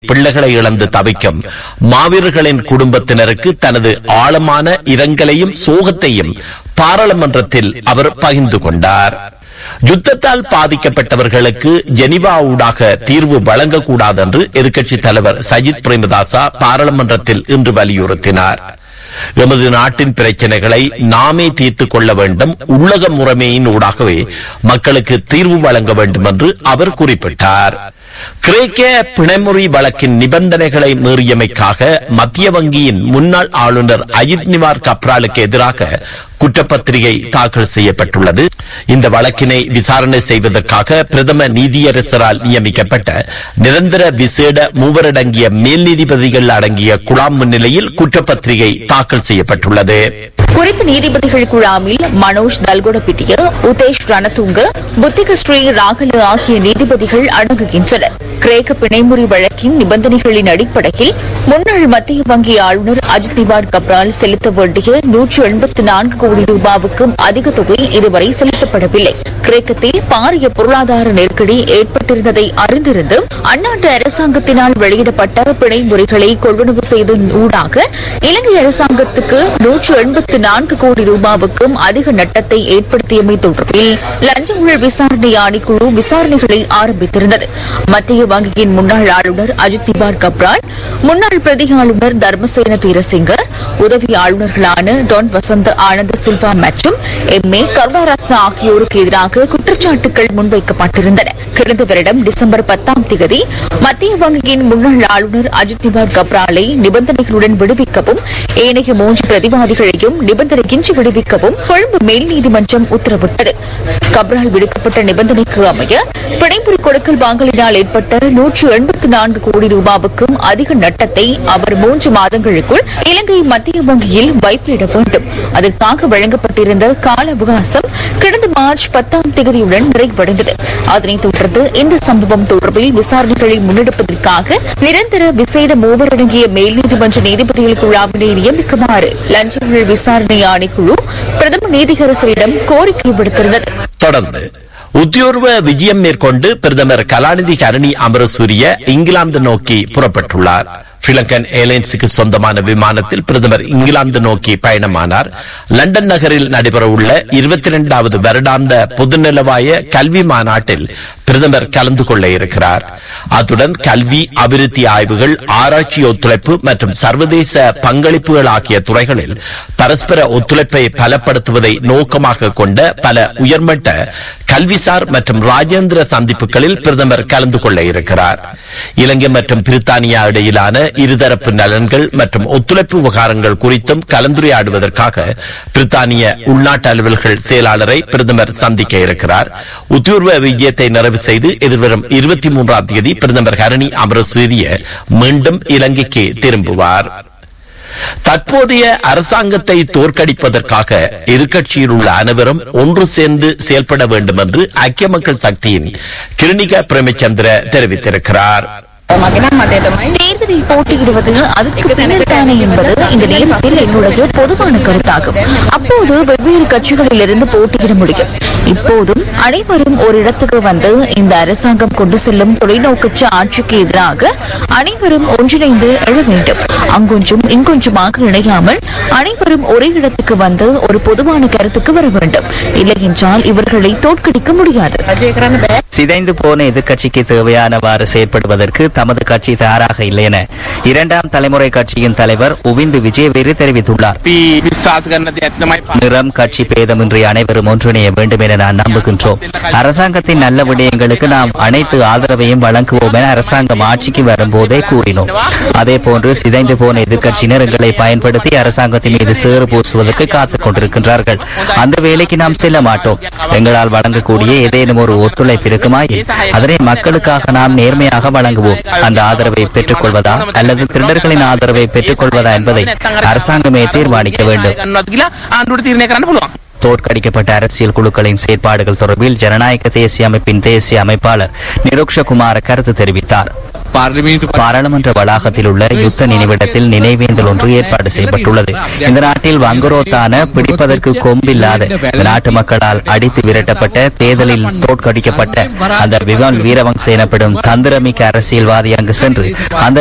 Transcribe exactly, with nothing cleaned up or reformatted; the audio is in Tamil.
பிள்ளைகளை இழந்து தவிக்கும் மாவீரர்களின் குடும்பத்தினருக்கு தனது ஆழமான இரங்கலையும் சோகத்தையும் பாராளுமன்றத்தில் அவர் பகிர்ந்து கொண்டார். யுத்தத்தால் பாதிக்கப்பட்டவர்களுக்கு ஜெனீவா ஊடாக தீர்வு வழங்கக்கூடாது என்று எதிர்க்கட்சித் தலைவர் சஜித் பிரேமதாசா பாராளுமன்றத்தில் இன்று வலியுறுத்தினார். எமது நாட்டின் பிரச்சனைகளை நாமே தீர்த்துக் கொள்ள வேண்டும், உள்ளக முறைமையின் ஊடாகவே மக்களுக்கு தீர்வு வழங்க வேண்டும் என்று அவர் குறிப்பிட்டார். கிரேக்க பிணைமுறி வழக்கின் நிபந்தனைகளை மீறியமைக்காக மத்திய வங்கியின் முன்னாள் ஆளுநர் அஜித் நிவார் கப்ராலுக்கு எதிராக குற்றப்பத்திரிகை தாக்கல் செய்யப்பட்டுள்ளது. இந்த வழக்கினை விசாரணை செய்வதற்காக பிரதம நீதியரசரால் நியமிக்கப்பட்ட நிரந்தர விசேட மூவரடங்கிய மேல் நீதிபதிகள் அடங்கிய குழாம் முன்னிலையில் குற்றப்பத்திரிகை தாக்கல் செய்யப்பட்டுள்ளது. குறித்த நீதிபதிகள் குழாமில் மனோஜ் தல்கொடபிட்டிய, உதேஷ் ரணதுங்க, புத்திக ஸ்ரீ ராகல ஆகிய நீதிபதிகள் அடங்குகின்றனர். கிரேக்க பிணைமுறி வழக்கின் நிபந்தனைகளின் அடிப்படையில் முன்னாள் மத்திய வங்கி ஆளுநர் அஜித் நிவார் கப்ரால் செலுத்த வேண்டிய நூற்று எண்பத்தி நான்கு கோடி ரூபாவுக்கும் அதிக தொகை இதுவரை செலுத்தப்படவில்லை. கிரேக்கத்தில் பாரிய பொருளாதார நெருக்கடி ஏற்பட்டிருந்ததை அறிந்திருந்து அந்நாட்டு அரசாங்கத்தினால் வெளியிடப்பட்ட பிணைமுறைகளை கொள்வனவு செய்த ஊடாக இலங்கை அரசாங்கத்துக்கு நூற்று எண்பத்தி நான்கு கோடி ரூபாவுக்கும் அதிக நட்டத்தை ஏற்படுத்தியமை தொடர்பில் லஞ்ச ஊழல் விசாரணை ஆணைக்குழு விசாரணைகளை ஆரம்பித்திருந்தது. மத்திய வங்கியின் முன்னாள் ஆளுநர் அஜித் நிவார் கப்ரால், முன்னாள் பிரதி ஆளுநர் தர்மசேன தீரசிங்க, உதவி ஆளுநர்களான டான் வசந்த ஆனந்த சில்வா மற்றும் எம் ஏ கருணாரத்ன ஆகியோருக்கு எதிராக குற்றச்சாட்டுகள் முன்வைக்கப்பட்டிருந்தன. கடந்த வருடம் டிசம்பர் பத்தாம் தேதி மத்திய வங்கியின் முன்னாள் ஆளுநர் அஜித் நிவார் கப்ராலை நிபந்தனைகளுடன் விடுவிக்கவும் ஏனைய மூன்று பிரதிவாதிகளையும் நிபந்தனையின்றி விடுவிக்கவும் கொழும்பு மேல் நீதிமன்றம் உத்தரவிட்டது. கப்ரால் விடுக்கப்பட்ட நிபந்தனைக்கு அமைய பிணைமுறி கொடுக்கல் வாங்கலினால் ஏற்பட்ட நூற்று எண்பத்தி நான்கு கோடி ரூபாவுக்கும் அதிக நட்டத்தை அவர் மூன்று மாதங்களுக்குள் இலங்கை மத்திய வங்கியில் வைப்பிலிட வேண்டும். அதற்காக வழங்கப்பட்டிருந்த கால அவகாசம் கடந்த மார்ச் பத்தாம் தேதியுடன் நிறைவடைந்தது. அதனைத் தொடர்ந்து இந்த சம்பவம் தொடர்பில் விசாரணைகளை முன்னெடுப்பதற்காக நிரந்தர விசேட மூவரடங்கிய மேல் நீதிமன்ற நீதிபதிகள் குழாவினை நியமிக்குமாறு லஞ்ச ஊழல் விசாரணை ஆணைக்குழு பிரதம நீதியரசரிடம் கோரிக்கை விடுத்திருந்தது. தொடர்ந்து உத்தியோர்வ விஜயம் மேற்கொண்டு பிரதமர் கலாநிதி கருணி அமரசூரிய இங்கிலாந்து நோக்கி புறப்பட்டுள்ளார். ஸ்ரீலங்கன் ஏர்லைன்ஸுக்கு சொந்தமான விமானத்தில் பிரதமர் இங்கிலாந்து நோக்கி பயணமானார். லண்டன் நகரில் நடைபெறவுள்ள இருபத்தி இரண்டாவது வருடாந்த பொதுநலவாய கல்வி மாநாட்டில் பிரதமர் கலந்து கொள்ள இருக்கிறார். அத்துடன் கல்வி, அபிவிருத்தி ஆய்வுகள், ஆராய்ச்சி ஒத்துழைப்பு மற்றும் சர்வதேச பங்களிப்புகள் ஆகிய துறைகளில் பரஸ்பர ஒத்துழைப்பை பலப்படுத்துவதை நோக்கமாக கொண்ட பல உயர்மட்ட கல்விசார் மற்றும் ராஜேந்திர சந்திப்புகளில் பிரதமர் கலந்து கொள்ள இருக்கிறார். இலங்கை மற்றும் பிரித்தானியா இடையிலான இருதரப்பு நலன்கள் மற்றும் ஒத்துழைப்பு விவகாரங்கள் குறித்தும் கலந்துரையாடுவதற்காக பிரித்தானிய உள்நாட்டு அலுவல்கள் செயலாளரை பிரதமர் சந்திக்க இருக்கிறார். உத்தியோர்வ விஜயத்தை நிறைவு செய்து எதிர்வரும் இருபத்தி மூன்றாம் தேதி பிரதமர் கருணி அமரசூரிய மீண்டும் இலங்கைக்கு திரும்புவார். தற்போதைய அரசாங்கத்தை தோற்கடிப்பதற்காக எதிர்க்கட்சியில் உள்ள அனைவரும் ஒன்று சேர்ந்து செயல்பட வேண்டும் என்று ஐக்கிய மக்கள் சக்தியின் கிருணிகா பிரேமச்சந்திர தெரிவித்திருக்கிறார். தேர்தலில் போட்டியிடுவது அதற்கு பின்னர் தானே என்பது இந்த நேரத்தில் என்னுடைய பொதுவான கருத்தாகும். அப்போது வெவ்வேறு கட்சிகளில் இருந்து போட்டியிட முடியும். இப்போதும் அனைவரும் ஒரு இடத்துக்கு வந்து இந்த அரசாங்கம் கொண்டு செல்லும் தொலைநோக்கற்ற ஆட்சிக்கு எதிராக அனைவரும் ஒன்றிணைந்து எழ வேண்டும். அங்கொன்றும் இங்கொன்றுமாக இணையாமல் அனைவரும் ஒரே இடத்துக்கு வந்து ஒரு பொதுவான கருத்துக்கு வர வேண்டும். இல்லை என்றால் இவர்களை தோற்கடிக்க முடியாது. சிதைந்து போன எதிர்க்கட்சிக்கு தேவையானவாறு செயற்படுவதற்கு தமது கட்சி தயாராக இல்லை என இரண்டாம் தலைமுறை கட்சியின் தலைவர் உவிந்து விஜயவேறு தெரிவித்துள்ளார். நிறம், கட்சி பேதமின்றி அனைவரும் ஒன்றிணைய வேண்டும் என நான் நம்புகின்றோம். அரசாங்கத்தின் நல்ல விடயங்களுக்கு நாம் அனைத்து ஆதரவையும் வழங்குவோம் என அரசாங்கம் ஆட்சிக்கு வரும்போதே கூறினோம். அதே போன்று சிதைந்து போன எதிர்க்கட்சியினர் எங்களை பயன்படுத்தி அரசாங்கத்தின் மீது சேறு பூசுவதற்கு காத்துக் கொண்டிருக்கின்றார்கள். அந்த வேலைக்கு நாம் செல்ல மாட்டோம். எங்களால் வழங்கக்கூடிய ஏதேனும் ஒரு ஒத்துழைப்பு இருக்குமாயின் அதனை மக்களுக்காக நாம் நேர்மையாக வழங்குவோம். அந்த ஆதரவை பெற்றுக் கொள்வதா அல்லது திருடர்களின் ஆதரவை பெற்றுக் கொள்வதா என்பதை அரசாங்கமே தீர்மானிக்க வேண்டும். தோற்கடிக்கப்பட்ட அரசியல் குழுக்களின் செயற்பாடுகள் தொடர்பில் ஜனநாயக தேசிய அமைப்பின் தேசிய அமைப்பாளர் நிரோக்ஷகுமார் கருத்து தெரிவித்தார். பாராளுமன்ற வளாகத்தில் உள்ள யுத்த நினைவிடத்தில் நினைவேந்தல் ஒன்று ஏற்பாடு செய்யப்பட்டுள்ளது. இந்த நாட்டில் வங்குரோத்தான பிடிப்பதற்கு கொம்பில்லாத நாட்டு மக்களால் அடித்து விரட்டப்பட்ட, தேர்தலில் தோற்கடிக்கப்பட்ட அந்த விமல் வீரவங்ச எனப்படும் தந்திரமிக்க அரசியல்வாதி அங்கு சென்று அந்த